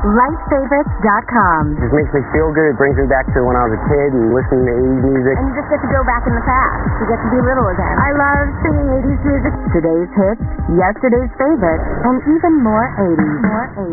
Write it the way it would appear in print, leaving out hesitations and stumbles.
LightFavorites.com. It just makes me feel good. It brings me back to when I was a kid and listening to 80s music. And you just get to go back in the past. You get to be little again. I love singing 80s music. Today's hits, yesterday's favorites, and even more 80s.